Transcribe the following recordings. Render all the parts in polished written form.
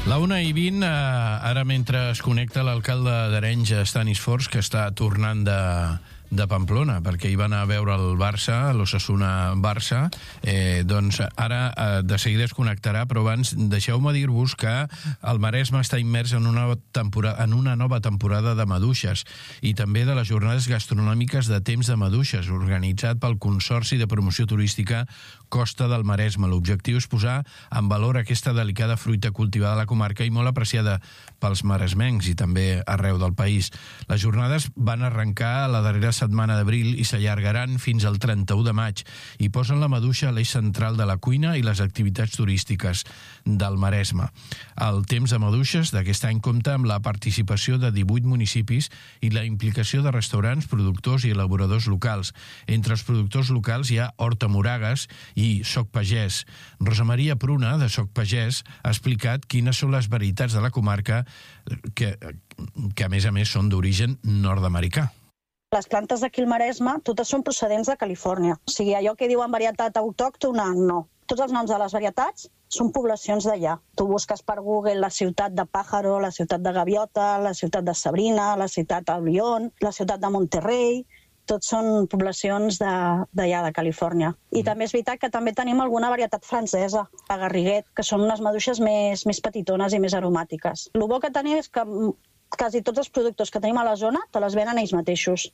La 1:20, ara mentre es connecta l'alcalde d'Arenys, Stanis Forns, que està tornant de Pamplona, perquè hi van a veure el Barça, l'Osasuna-Barça, doncs ara de seguida es connectarà, però abans deixeu-me dir-vos que el Maresme està immers en una nova temporada de maduixes i també de les jornades gastronòmiques de temps de maduixes, organitzat pel Consorci de Promoció Turística Costa del Maresme. L'objectiu és posar en valor aquesta delicada fruita cultivada a la comarca i molt apreciada pels maresmencs i també arreu del país. Les jornades van arrencar la darrera setmana d'abril i s'allargaran fins al 31 de maig i posen la maduixa a l'eix central de la cuina i les activitats turístiques del Maresme. El temps de maduixes d'aquest any compta amb la participació de 18 municipis i la implicació de restaurants, productors i elaboradors locals. Entre els productors locals hi ha Horta Moragas i Soc Pagès. Rosa Maria Pruna, de Soc Pagès, ha explicat quines són les varietats de la comarca que a més són d'origen nord-americà. Les plantes d'aquí al Maresme totes són procedents de Califòrnia. O sigui, allò que diuen varietat autòctona, no. Tots els noms de les varietats són poblacions d'allà. Tu busques per Google la ciutat de Pájaro, la ciutat de Gaviota, la ciutat de Sabrina, la ciutat de Lyon, la ciutat de Monterrey. Tots són poblacions d'allà, de Califòrnia. I també és veritat que també tenim alguna varietat francesa, a Garriguet, que són unes maduixes més petitones i més aromàtiques. El bo que tenim és que quasi tots els productes que tenim a la zona te les venen ells mateixos.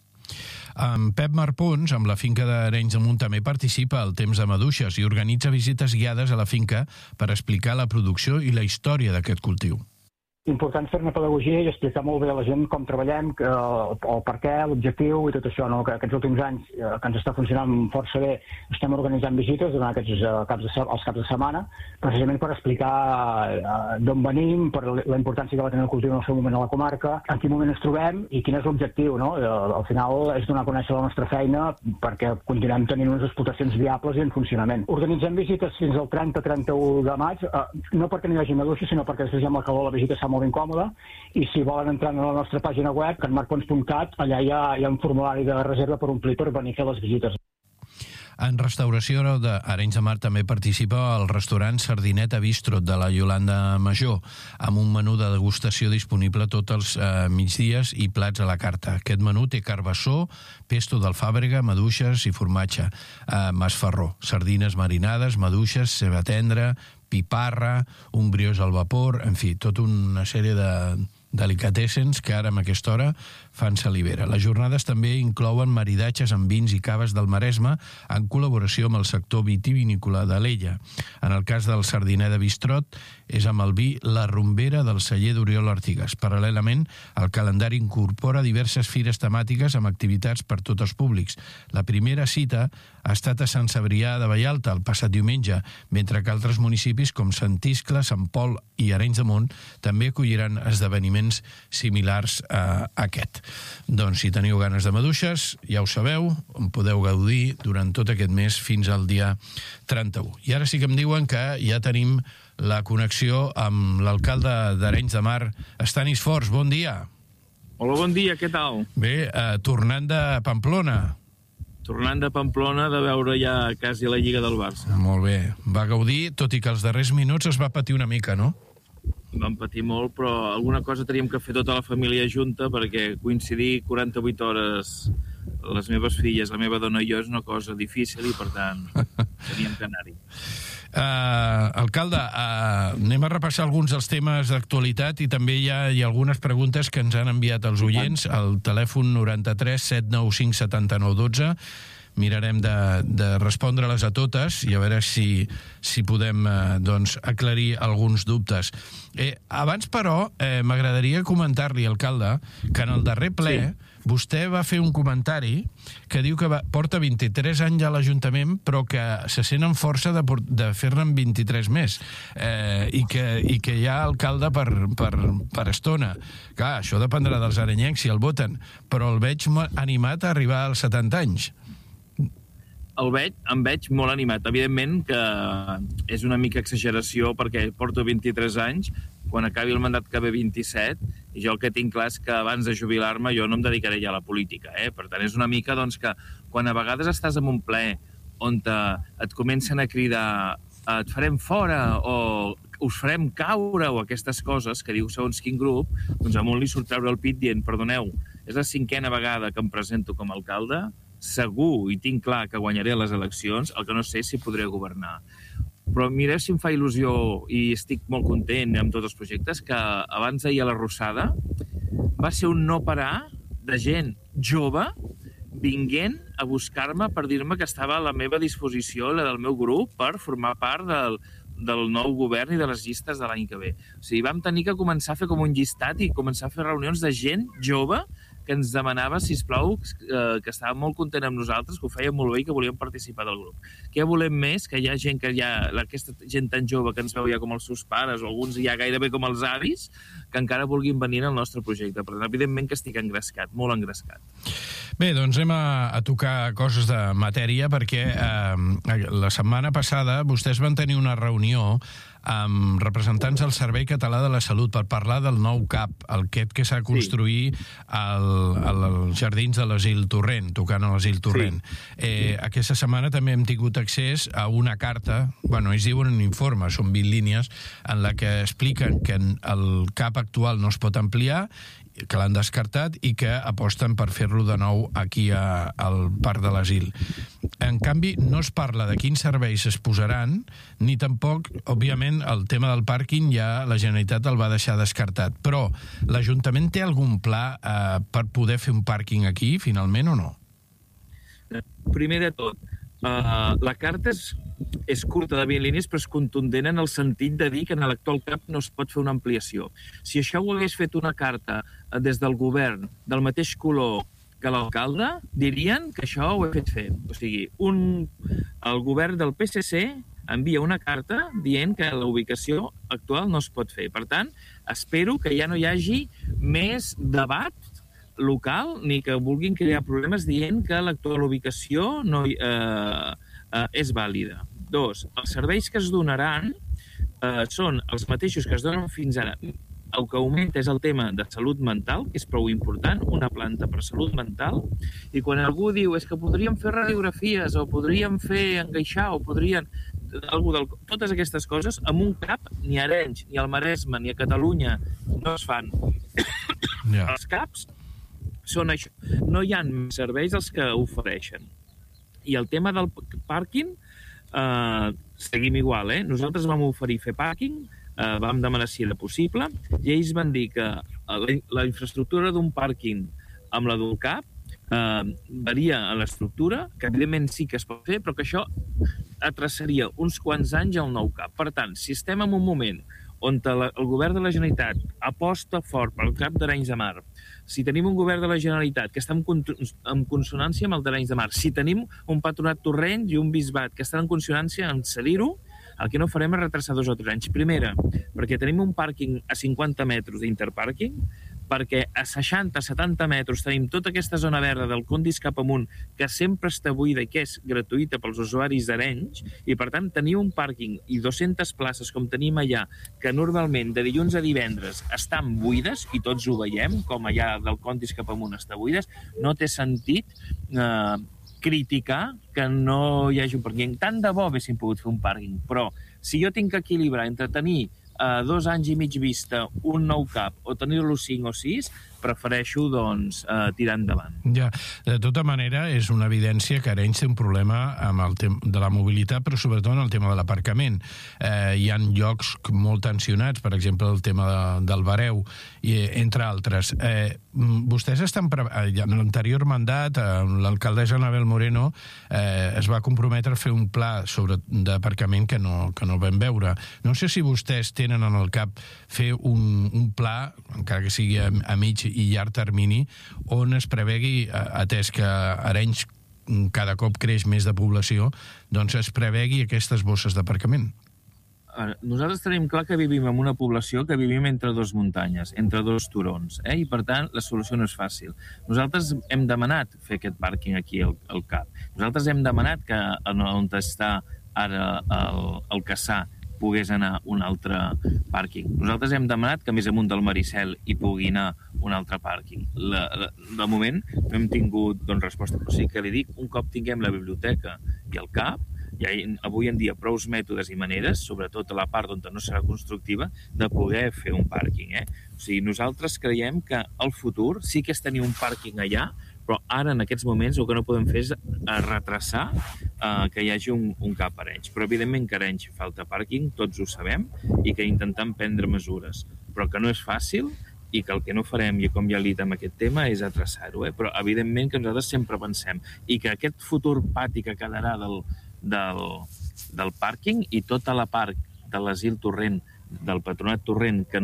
En Pep Marpons, amb la finca d'Arenys de Munt, també participa al temps de maduixes i organitza visites guiades a la finca per explicar la producció i la història d'aquest cultiu. Important fer-ne pedagogia i explicar molt bé a la gent com treballem, el per què, l'objectiu i tot això. No? Que aquests últims anys, que ens està funcionant força bé, estem organitzant visites durant aquests caps de setmana, precisament per explicar d'on venim, per la importància que va tenir el cultiu en el seu moment a la comarca, en quin moment ens trobem i quin és l'objectiu. No? Al final és donar a conèixer la nostra feina perquè continuem tenint unes explotacions viables i en funcionament. Organitzem visites fins al 30-31 de maig, no perquè no hi hagi maduixa, sinó perquè després ja amb la calor la visita molt incòmode, i si volen entrar a la nostra pàgina web, canmarpons.cat, allà hi ha un formulari de reserva per omplir per venir a fer les visites. En restauració d'Arenys de Mar també participa el restaurant Sardineta Bistro de la Iolanda Major, amb un menú de degustació disponible tots els migdies i plats a la carta. Aquest menú té carbassó, pesto d'alfàbrega, maduixes i formatge, masfarró, sardines marinades, maduixes, ceba tendra, piparra, un briós al vapor, en fi, tota una sèrie de delicatessens que ara, a aquesta hora, fan salivera. Les jornades també inclouen maridatges amb vins i caves del Maresme en col·laboració amb el sector vitivinícola d'Alella. En el cas del Sardiner de Bistrot, és amb el vi La Rumbera del celler d'Oriol Artigas. Paral·lelament, el calendari incorpora diverses fires temàtiques amb activitats per tots els públics. La primera cita ha estat a Sant Cebrià de Vallalta el passat diumenge, mentre que altres municipis com Sant Iscle, Sant Pol i Arenys de Munt també acolliran esdeveniments similars a aquest. Doncs si teniu ganes de maduixes, ja ho sabeu, en podeu gaudir durant tot aquest mes fins al dia 31. I ara sí que em diuen que ja tenim la connexió amb l'alcalde d'Arenys de Mar, Stanis Forns. Bon dia. Hola, bon dia, què tal? Bé, tornant de Pamplona. Tornant de Pamplona de veure ja quasi la Lliga del Barça. Molt bé. Va gaudir, tot i que els darrers minuts es va patir una mica, no? Vam patir molt, però alguna cosa teníem que fer tota la família junta perquè coincidir 48 hores les meves filles, la meva dona i jo és una cosa difícil i, per tant, teníem que anar-hi. Alcalde, anem a repassar alguns dels temes d'actualitat i també hi ha algunes preguntes que ens han enviat els oients al telèfon 93 795 79 12. Mirarem de respondre-les a totes i a veure si podem aclarir alguns dubtes. Abans, però, m'agradaria comentar-li, alcalde, que en el darrer ple vostè va fer un comentari que diu que porta 23 anys a l'Ajuntament però que se sent amb força de fer-ne 23 més i que hi ha alcalde per estona. Clar, això dependrà dels arenyencs si el voten, però el veig animat a arribar als 70 anys. Em veig molt animat. Evidentment que és una mica exageració perquè porto 23 anys, quan acabi el mandat que ve 27, i jo el que tinc clar és que abans de jubilar-me jo no em dedicaré ja a la política. Per tant, és una mica que quan a vegades estàs en un ple on et comencen a cridar et farem fora o us farem caure o aquestes coses que diu segons quin grup, doncs a molt li surt treure el pit dient, perdoneu, és la 5a vegada que em presento com a alcalde, segur i tinc clar que guanyaré les eleccions, el que no sé si podré governar. Però mireu si em fa il·lusió i estic molt content amb tots els projectes, que abans d'ahir a la Rossada va ser un no parar de gent jove vinguent a buscar-me per dir-me que estava a la meva disposició, la del meu grup, per formar part del nou govern i de les llistes de l'any que ve. O sigui, vam tenir que començar a fer com un llistat i començar a fer reunions de gent jove que ens demanava, sisplau, que estava molt content amb nosaltres, que ho feia molt bé i que volíem participar del grup. Què volem més? Que hi ha gent aquesta gent tan jove que ens veu ja com els seus pares o alguns ja gairebé com els avis, que encara vulguin venir al nostre projecte. Per tant, evidentment que estic engrescat, molt engrescat. Bé, doncs anem a tocar coses de matèria perquè la setmana passada vostès van tenir una reunió amb representants del Servei Català de la Salut per parlar del nou CAP, aquest que s'ha de construir als jardins de l'Asil Torrent, tocant a l'Asil Torrent. Sí. Aquesta setmana també hem tingut accés a una carta, bueno, ells diuen un informe, són 20 línies, en la que expliquen que el CAP actual no es pot ampliar, que l'han descartat i que aposten per fer-lo de nou aquí al Parc de l'Asil. En canvi, no es parla de quins serveis es posaran, ni tampoc, òbviament, el tema del pàrquing ja la Generalitat el va deixar descartat. Però l'Ajuntament té algun pla per poder fer un pàrquing aquí, finalment, o no? Primer de tot, la carta és curta de 20 línies, però és contundent en el sentit de dir que en l'actual CAP no es pot fer una ampliació. Si això ho hagués fet una carta des del govern del mateix color que l'alcalde, dirien que això ho he fet fer. O sigui, el govern del PSC envia una carta dient que la ubicació actual no es pot fer. Per tant, espero que ja no hi hagi més debat local ni que vulguin crear problemes dient que l'actual ubicació no és vàlida. 2. Els serveis que es donaran són els mateixos que es donen fins ara. El que augmenta és el tema de salut mental, que és prou important, una planta per salut mental, i quan algú diu és que podríem fer radiografies, o podríem fer engaixar, o podrien... Totes aquestes coses, amb un CAP, ni a Arenys, ni al Maresme, ni a Catalunya no es fan. Yeah. Els CAPs són això. No hi ha serveis els que ofereixen. I el tema del pàrquing, seguim igual, Nosaltres vam oferir fer pàrquing, vam demanar si era possible, i ells van dir que la infraestructura d'un pàrquing amb la d'un CAP varia a l'estructura, que evidentment sí que es pot fer, però que això atrasaria uns quants anys al nou CAP. Per tant, si estem en un moment on el govern de la Generalitat aposta fort pel CAP d'Arenys de Mar, si tenim un govern de la Generalitat que està en consonància amb el d'Arenys de Mar, si tenim un patronat Torrent i un bisbat que estan en consonància en cedir-ho, el que no farem és retrasar 2 o 3 anys. Primera, perquè tenim un pàrquing a 50 metres d'interpàrquing, perquè a 60-70 metres tenim tota aquesta zona verda del Condis cap amunt que sempre està buida i que és gratuïta pels usuaris d'Arenys, i per tant tenir un pàrquing i 200 places com tenim allà, que normalment de dilluns a divendres estan buides, i tots ho veiem, com allà del Condis cap amunt està buides, no té sentit criticar que no hi hagi un pàrquing. Tant de bo haguéssim pogut fer un pàrquing, però si jo tinc que equilibrar entre tenir 2 anys i mig vista un nou CAP o tenir-lo 5 o 6, prefereixo, doncs, tirar endavant. Ja, de tota manera, és una evidència que Arenys té un problema amb el tema de la mobilitat, però sobretot en el tema de l'aparcament. Hi ha llocs molt tensionats, per exemple, el tema del Bareu, entre altres. Vostès estan... En l'anterior mandat, l'alcaldessa Anabel Moreno es va comprometre a fer un pla d'aparcament que no vam veure. No sé si vostès tenen en el cap fer un pla, encara que sigui a mig i llarg termini, on es prevegui, atès que Arenys cada cop creix més de població, doncs es prevegui aquestes bosses d'aparcament. Nosaltres tenim clar que vivim en una població que vivim entre 2 muntanyes, entre 2 turons, i per tant la solució no és fàcil. Nosaltres hem demanat fer aquest pàrquing aquí al CAP. Nosaltres hem demanat que on està ara el Cassà pogués anar un altre pàrquing. Nosaltres hem demanat que més amunt del Maricel hi pugui anar un altre pàrquing. De moment no hem tingut resposta, però sí que li dic, un cop tinguem la biblioteca i el CAP, hi ha avui en dia prous mètodes i maneres, sobretot a la part on no serà constructiva, de poder fer un pàrquing. O sigui, nosaltres creiem que el futur sí que és tenir un pàrquing allà, però ara, en aquests moments, el que no podem fer és retrasar que hi hagi un cap a Arenys. Però, evidentment, que a Arenys falta pàrquing, tots ho sabem, i que intentem prendre mesures. Però que no és fàcil i que el que no farem, i com ja he dit amb aquest tema, és atraçar-ho. Però, evidentment, que nosaltres sempre pensem i que aquest futur pati que quedarà del pàrquing i tota la part de l'asil Torrent, del Patronat Torrent, que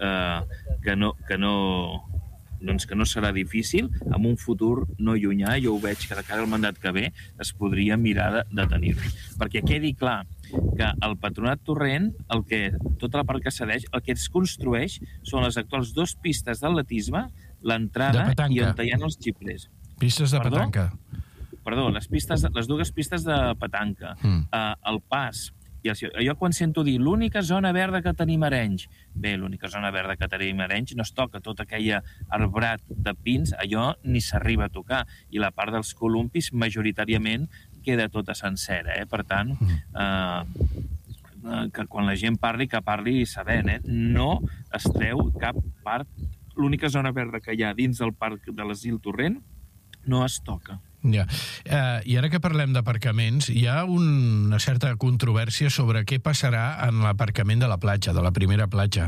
no serà difícil, en un futur no llunyà, jo ho veig que de cara al mandat que ve es podria mirar de tenir-ho. Perquè quedi clar que el Patronat Torrent, tota la part que cedeix, el que es construeix són les actuals 2 pistes d'atletisme, l'entrada i on hi ha els xiprers. Pistes de petanca. Perdó, les 2 pistes de petanca, el pas. I jo quan sento dir l'única zona verda que tenim a Arenys, bé, l'única zona verda que tenim a Arenys no es toca tot aquella arbrat de pins, allò ni s'arriba a tocar, i la part dels columpis majoritàriament queda tota sencera. Per tant, que quan la gent parli, que parli sabent, no es treu cap part, l'única zona verda que hi ha dins del parc de l'Asil Torrent no es toca. Ja. I ara que parlem d'aparcaments, hi ha una certa controvèrsia sobre què passarà en l'aparcament de la platja, de la primera platja.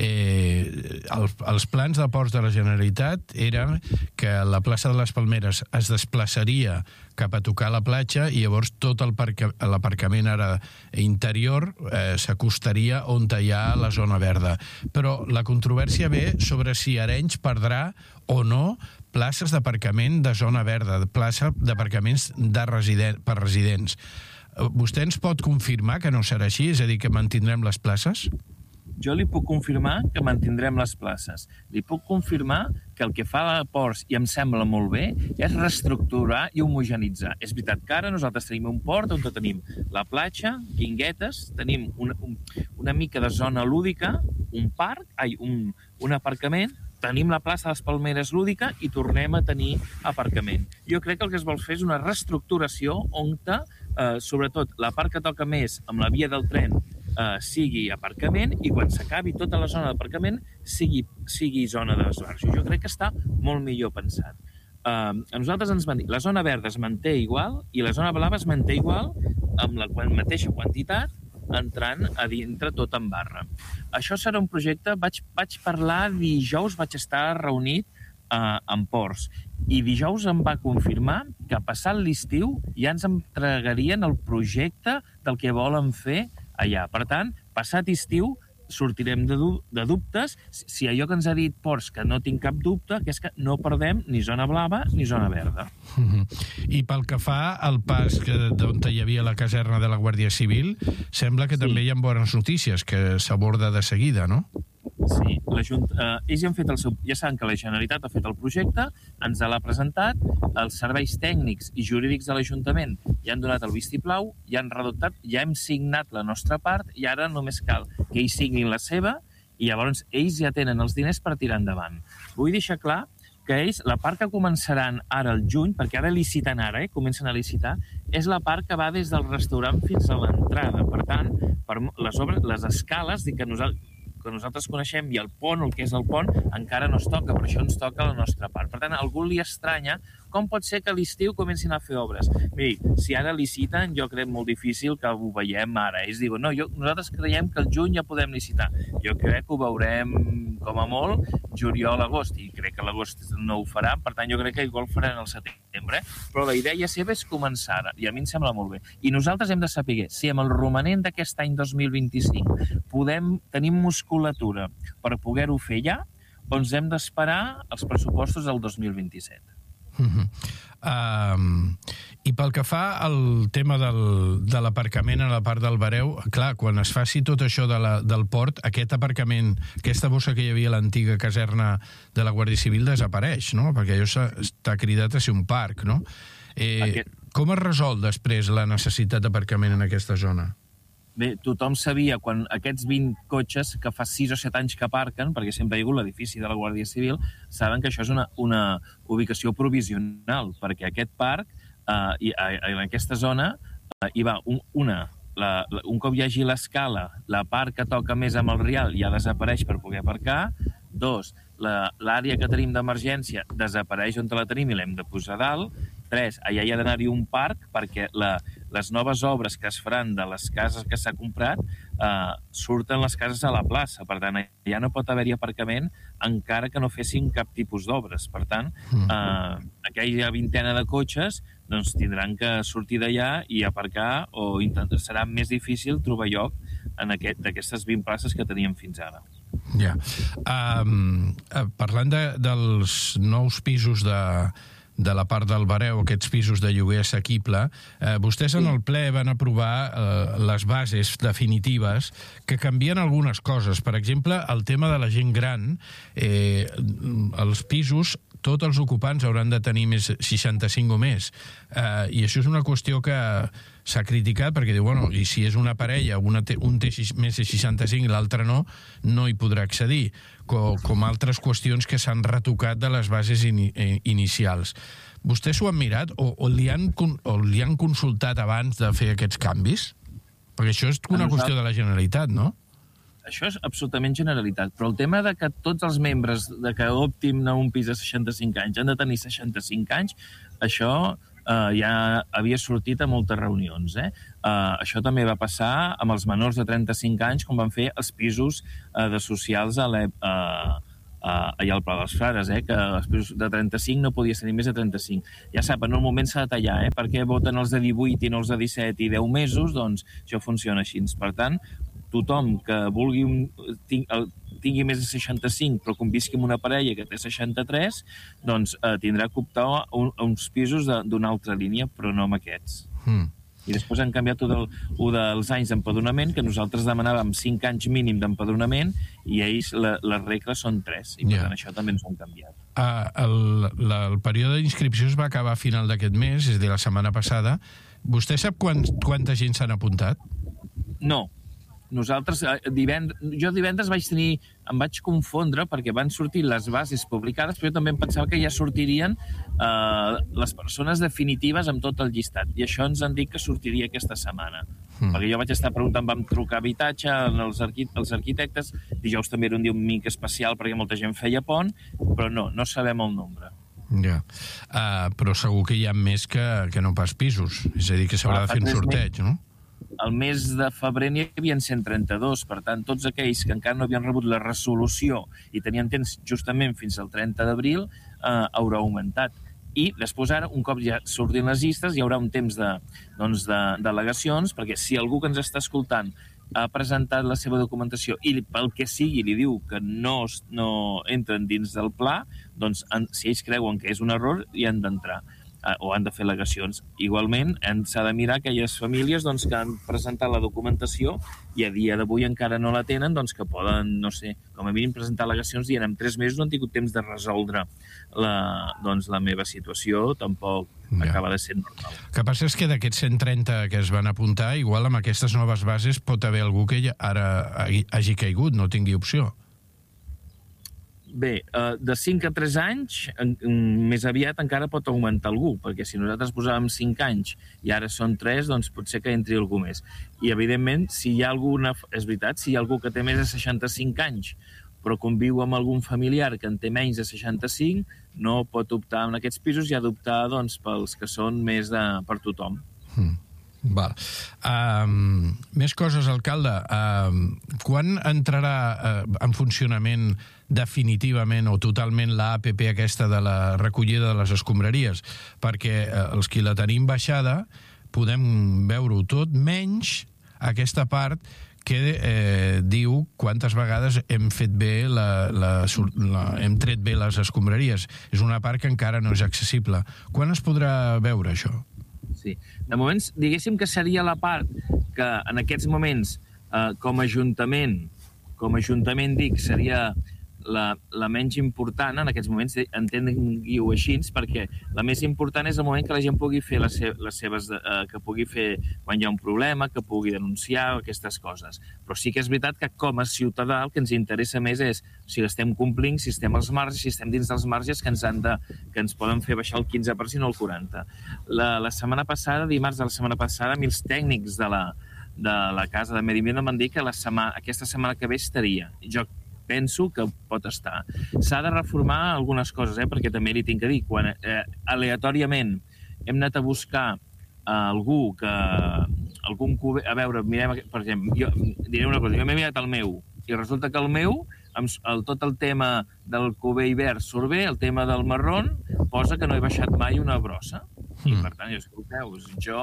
Els plans de ports de la Generalitat eren que la plaça de les Palmeres es desplaçaria cap a tocar la platja i llavors tot l'aparcament ara interior s'acostaria on hi ha la zona verda. Però la controvèrsia ve sobre si Arenys perdrà o no places d'aparcament de zona verda, plaça d'aparcaments per residents. Vostè ens pot confirmar que no serà així? És a dir, que mantindrem les places? Jo li puc confirmar que mantindrem les places. Li puc confirmar que el que fa a Ports, i em sembla molt bé, és reestructurar i homogenitzar. És veritat que ara nosaltres tenim un port on tenim la platja, Guinguetes, tenim una mica de zona lúdica, un parc, un aparcament, tenim la plaça de les Palmeres lúdica i tornem a tenir aparcament. Jo crec que el que es vol fer és una reestructuració on, sobretot, la part que toca més amb la via del tren sigui aparcament i quan s'acabi tota la zona d'aparcament sigui zona d'esbarjo. Jo crec que està molt millor pensat. A nosaltres ens van dir la zona verda es manté igual i la zona blava es manté igual amb la mateixa quantitat entrant a dintre tot en barra. Això serà un projecte, vaig parlar dijous, vaig estar reunit en Ports, i dijous em va confirmar que passat l'estiu ja ens entregarien el projecte del que volen fer allà. Per tant, passat estiu sortirem de dubtes si allò que ens ha dit Ports, que no tinc cap dubte, que és que no perdem ni zona blava ni zona verda. I pel que fa al pas d'on hi havia la caserna de la Guàrdia Civil, sembla que també hi ha bones notícies, que s'aborda de seguida, no? Sí, ells han fet ja saben que la Generalitat ha fet el projecte, ens l'ha presentat, els serveis tècnics i jurídics de l'Ajuntament ja han donat el vistiplau, ja han redactat, ja hem signat la nostra part i ara només cal que ells signin la seva i llavors ells ja tenen els diners per tirar endavant. Vull deixar clar que ells, la part que començaran ara al juny, perquè ara liciten ara, comencen a licitar, és la part que va des del restaurant fins a l'entrada. Per tant, per les escales, que nosaltres coneixem, i el pont, el que és el pont, encara no es toca, però això ens toca la nostra part. Per tant, a algú li estranya com pot ser que a l'estiu comencin a fer obres. Miri, si ara liciten, jo crec molt difícil que ho veiem ara. Ells diuen, no, nosaltres creiem que al juny ja podem licitar. Jo crec que ho veurem, com a molt, juliol-agost, i crec que l'agost no ho farà, per tant, jo crec que igual faran al setembre, però la idea seva és començar ara, i a mi em sembla molt bé. I nosaltres hem de saber si amb el romanent d'aquest any 2025 tenim musculatura per poder-ho fer ja, o ens hem d'esperar els pressupostos del 2027. I pel que fa al tema de l'aparcament a la part del Bareu, clar, quan es faci tot això del port, aquest aparcament, aquesta bossa que hi havia a l'antiga caserna de la Guàrdia Civil desapareix, no? Perquè allò està cridat a ser un parc, no? Com es resol després la necessitat d'aparcament en aquesta zona? Bé, tothom sabia, quan aquests 20 cotxes que fa 6 o 7 anys que aparquen, perquè sempre hi ha hagut l'edifici de la Guàrdia Civil, saben que això és una ubicació provisional, perquè aquest parc, en aquesta zona, hi va un cop hi hagi l'escala, la part que toca més amb el rial ja desapareix per poder aparcar. 2, l'àrea que tenim d'emergència desapareix on la tenim i l'hem de posar a dalt. 3, allà hi ha d'anar-hi un parc perquè les noves obres que es faran de les cases que s'ha comprat surten les cases a la plaça. Per tant, ja no pot haver-hi aparcament encara que no fessin cap tipus d'obres. Per tant, aquella vintena de cotxes doncs, tindran que sortir d'allà i aparcar o serà més difícil trobar lloc en d'aquestes 20 places que teníem fins ara. Ja. Parlant dels nous pisos de la part del Bareu, aquests pisos de lloguer assequible, vostès en el ple van aprovar les bases definitives que canvien algunes coses. Per exemple, el tema de la gent gran, els pisos, tots els ocupants hauran de tenir més 65 o més. I això és una qüestió que s'ha criticat perquè diu, bueno, i si és una parella, un té més de 65 i l'altre no hi podrà accedir, com altres qüestions que s'han retocat de les bases inicials. Vostès ho han mirat o li han consultat abans de fer aquests canvis? Perquè això és una qüestió de la Generalitat, no? Això és absolutament Generalitat, però el tema de que tots els membres que optin a un pis de 65 anys han de tenir 65 anys, això ja havia sortit a moltes reunions. Això també va passar amb els menors de 35 anys, com van fer els pisos de socials allà al Pla dels Frares, que els pisos de 35 no podia tenir més de 35. Ja sap, en un moment s'ha de tallar, perquè voten els de 18 i no els de 17 i 10 mesos, doncs això funciona així. Per tant, tothom que vulgui tingui més de 65 però convisqui amb una parella que té 63, doncs tindrà que optar a uns pisos d'una altra línia, però no amb aquests. I després han canviat un dels anys d'empadronament, que nosaltres demanàvem 5 anys mínim d'empadronament, i ells les regles són 3, i per tant això també ens ho han canviat. El període d'inscripció es va acabar a final d'aquest mes, és a dir, la setmana passada. Vostè sap quanta gent s'han apuntat? No. Nosaltres, jo divendres em vaig confondre perquè van sortir les bases publicades, però jo també em pensava que ja sortirien les persones definitives amb tot el llistat. I això ens han dit que sortiria aquesta setmana. Perquè jo vaig estar preguntant, vam trucar a habitatge, els arquitectes, dijous també era un dia un mica especial perquè molta gent feia pont, però no sabem el nombre. Ja, però segur que hi ha més que no pas pisos. És a dir, que s'haurà de fer un sorteig, no? El mes de febrer n'hi havia 132, per tant, tots aquells que encara no havien rebut la resolució i tenien temps justament fins al 30 d'abril, haurà augmentat. I després ara, un cop ja surtin les llistes, hi haurà un temps d'al·legacions, perquè si algú que ens està escoltant ha presentat la seva documentació i pel que sigui li diu que no entren dins del pla, doncs si ells creuen que és un error, hi han d'entrar o han de fer al·legacions. Igualment, s'ha de mirar aquelles famílies que han presentat la documentació i a dia d'avui encara no la tenen, que poden, no sé, com a mínim presentar al·legacions i en 3 mesos no han tingut temps de resoldre la meva situació, tampoc acaba de ser normal. El que passa és que d'aquests 130 que es van apuntar, igual amb aquestes noves bases pot haver algú que ara hagi caigut, no tingui opció. Bé, de 5 a 3 anys, més aviat encara pot augmentar algú, perquè si nosaltres posàvem 5 anys i ara són 3, doncs potser que entri algú més. I, evidentment, si hi ha és veritat, si hi ha algú que té més de 65 anys, però conviu amb algun familiar que en té menys de 65, no pot optar en aquests pisos i ha d'optar pels que són més per tothom. Val. Més coses, alcalde. Quan entrarà en funcionament definitivament o totalment la APP aquesta de la recollida de les escombraries? Perquè els que la tenim baixada podem veure-ho tot, menys aquesta part que diu quantes vegades hem fet bé hem tret bé les escombraries. És una part que encara no és accessible. Quan es podrà veure això? Sí. De moment, diguéssim que seria la part que en aquests moments, com a Ajuntament dic, seria la menys important en aquests moments, entengui-ho així, perquè la més important és el moment que la gent pugui fer les seves... que pugui fer quan hi ha un problema, que pugui denunciar aquestes coses. Però sí que és veritat que com a ciutadà el que ens interessa més és si estem complint, si estem als marges, si estem dins dels marges que ens poden fer baixar el 15% o el 40%. La setmana passada, dimarts de la setmana passada, a mi els tècnics de la Casa de Medi Ambient em van dir que aquesta setmana que ve estaria. Jo penso que pot estar. S'ha de reformar algunes coses, perquè també li tinc que dir, quan aleatòriament hem anat a buscar algun cuber... A veure, mirem, per exemple, jo diré una cosa, jo m'he mirat el meu, i resulta que el meu, tot el tema del cuber hivern surt bé, el tema del marrón posa que no he baixat mai una brossa. I per tant, escolteu,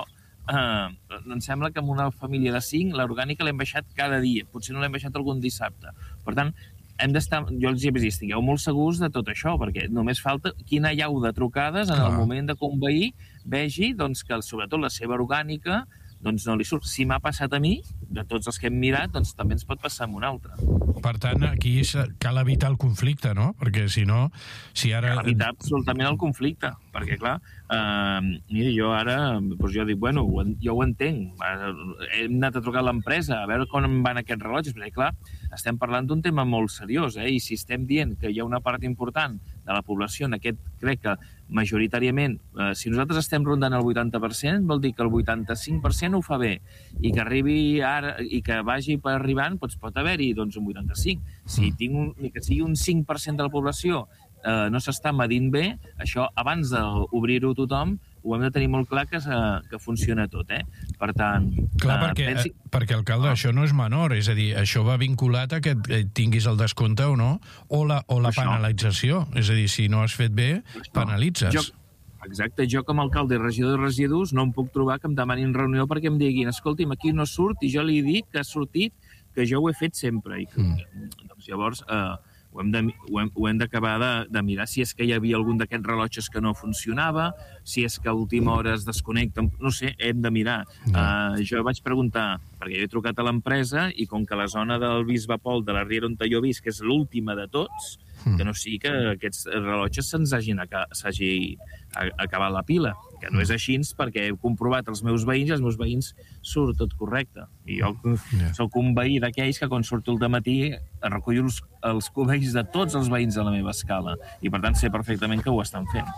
em sembla que en una família de 5 l'orgànica l'hem baixat cada dia, potser no l'hem baixat algun dissabte. Per tant, hem d'estar, jo els he vist, estigueu molt segurs de tot això, perquè només falta quina llau de trucades en el moment de que un veí vegi que sobretot la seva orgànica no li surt. Si m'ha passat a mi, de tots els que hem mirat, també ens pot passar amb un altre. Per tant, aquí cal evitar el conflicte, no? Perquè si no, cal evitar absolutament el conflicte, perquè clar, mira, jo ara, jo dic, bueno, jo ho entenc, hem anat a trucar a l'empresa a veure com van aquests rellotges, perquè clar, estem parlant d'un tema molt seriós, i si estem dient que hi ha una part important de la població, en aquest crec que majoritàriament, si nosaltres estem rondant el 80%, vol dir que el 85% ho fa bé, i que arribi ara, i que vagi per arribant, pot haver-hi un 85%. Si ni que sigui un 5% de la població no s'està medint bé, això, abans d'obrir-ho a tothom, ho hem de tenir molt clar que funciona tot, Per tant... Clar, perquè, alcalde, això no és menor, és a dir, això va vinculat a que tinguis el descompte o no, o la penalització, és a dir, si no has fet bé, penalitzes. Exacte, jo com a alcalde i regidor de residus no em puc trobar que em demanin reunió perquè em diguin, escolti'm, aquí no surt, i jo li dic que ha sortit, que jo ho he fet sempre, i doncs llavors... ho hem d'acabar de mirar si és que hi havia algun d'aquests rellotges que no funcionava, si és que a última hora es desconnecten, no sé, hem de mirar. Jo vaig preguntar, perquè jo he trucat a l'empresa i com que la zona del Bisbe Pol de la Riera on jo visc és l'última de tots, que no sigui que aquests rellotges s'hagi acabat la pila, que no és així perquè he comprovat els meus veïns i els meus veïns surt tot correcte. I jo soc un veí d'aquells que quan surto al dematí recullo els cubells de tots els veïns de la meva escala i per tant sé perfectament que ho estan fent.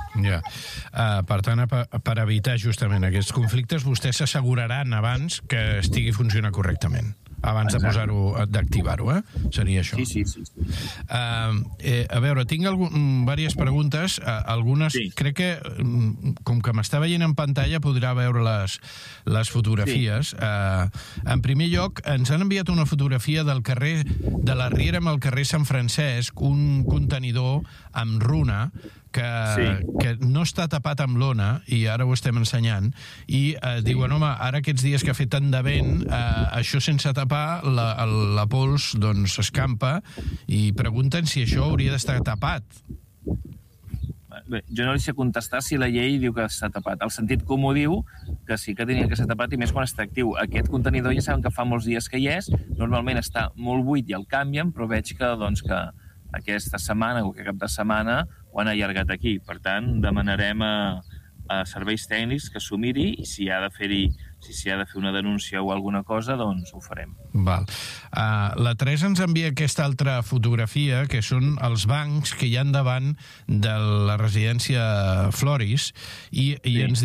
Per tant, per evitar justament aquests conflictes, vostès s'asseguraran abans que estigui funcionant correctament, abans de posar-ho, d'activar-ho, seria això. Sí. A veure, tinc diverses preguntes, algunes crec que, com que m'està veient en pantalla, podrà veure les fotografies. En primer lloc, ens han enviat una fotografia del carrer de la Riera amb el carrer Sant Francesc, un contenidor amb runa que no està tapat amb lona, i ara ho estem ensenyant, i diuen, home, ara aquests dies que ha fet tant de vent, això sense tapar, la pols s'escampa, i pregunten si això hauria d'estar tapat. Bé, jo no li sé contestar si la llei diu que està tapat. El sentit comú diu que sí que tenia que estar tapat, i més quan està actiu. Aquest contenidor ja saben que fa molts dies que hi és, normalment està molt buit i el canvien, però veig que aquesta setmana o aquest cap de setmana ho han allargat aquí. Per tant, demanarem a serveis tècnics que s'ho miri i si ha de fer una denúncia o alguna cosa, doncs ho farem. Val. La Teresa ens envia aquesta altra fotografia, que són els bancs que hi ha davant de la residència Floris, i ens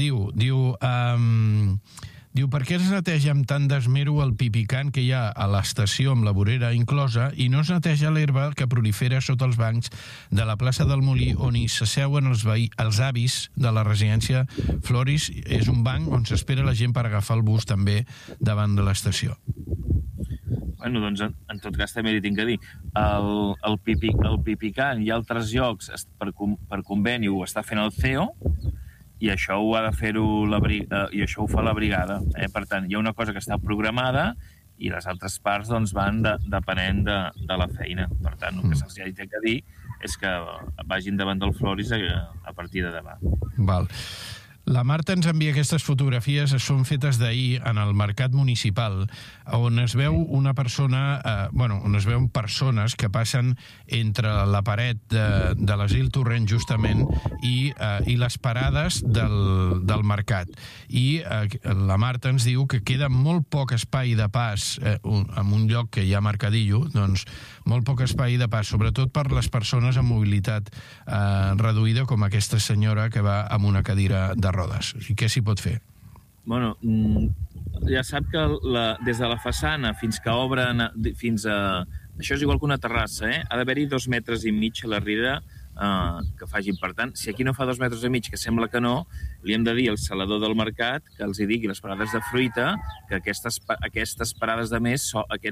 diu, per què es neteja amb tant d'esmero el pipicant que hi ha a l'estació amb la vorera inclosa i no es neteja l'herba que prolifera sota els bancs de la plaça del Molí on hi s'asseuen els avis de la residència Floris? És un banc on s'espera la gent per agafar el bus també davant de l'estació. Bueno, doncs, en tot cas, també li tinc que dir, el pipicant i altres llocs per conveni ho està fent el CEO, i això ho ha de fer-ho i això ho fa la brigada. Per tant, hi ha una cosa que està programada i les altres parts van depenent de la feina. Per tant, el que se'ls ha de dir és que vagin davant del Floris a partir de demà. Val. La Marta ens envia aquestes fotografies, són fetes d'ahir en el mercat municipal, on es veu una persona, on es veuen persones que passen entre la paret de l'Asil Torrent, justament, i les parades del mercat. I la Marta ens diu que queda molt poc espai de pas en un lloc que hi ha mercadillo, doncs molt poc espai de pas, sobretot per les persones amb mobilitat reduïda, com aquesta senyora que va amb una cadira de rodes. I què s'hi pot fer? Bueno, ja sap que des de la façana fins que obren, fins a... Això és igual que una terrassa, ha d'haver-hi 2,5 metres a la rere que facin. Per tant, si aquí no fa 2,5 metres, que sembla que no, li hem de dir al salador del mercat que els hi digui les parades de fruita, que aquestes parades de més,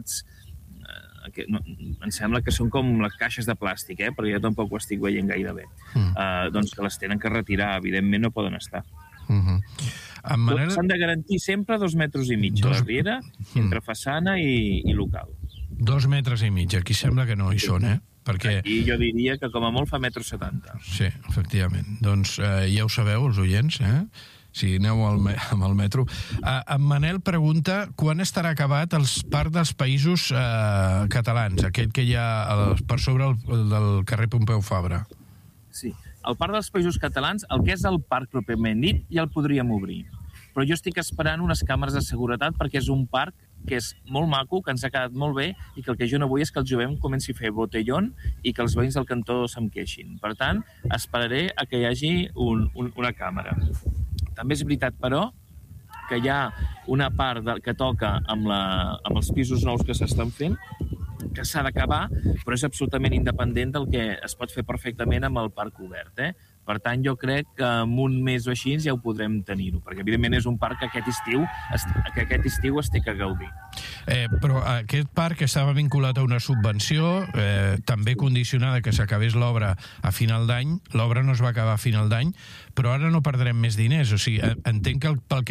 em sembla que són com les caixes de plàstic, perquè jo tampoc ho estic veient gaire bé. Doncs que les tenen que retirar, evidentment no poden estar. S'han de garantir sempre 2,5 metres a la riera, entre façana i local. 2,5 metres, aquí sembla que no hi són, perquè... Aquí jo diria que com a molt fa 1,70 m. Sí, efectivament. Doncs ja ho sabeu, els oients, si aneu amb el metro. En Manel pregunta quan estarà acabat el Parc dels Països Catalans, aquest que hi ha per sobre del carrer Pompeu Fabra. Sí, el Parc dels Països Catalans, el que és el parc pròpiament dit, ja el podríem obrir. Però jo estic esperant unes càmeres de seguretat perquè és un parc que és molt maco, que ens ha quedat molt bé i que el que jo no vull és que el jovent comenci a fer botellón i que els veïns del cantó se'm queixin. Per tant, esperaré a que hi hagi una càmera. També és veritat, però, que hi ha una part que toca amb els pisos nous que s'estan fent, que s'ha d'acabar, però és absolutament independent del que es pot fer perfectament amb el parc obert. Per tant, jo crec que en un mes o així ja ho podrem tenir-ho, perquè evidentment és un parc que aquest estiu es té que gaudir. Però aquest parc estava vinculat a una subvenció, també condicionada que s'acabés l'obra a final d'any. L'obra no es va acabar a final d'any, però ara no perdrem més diners. O sigui, entenc que pel que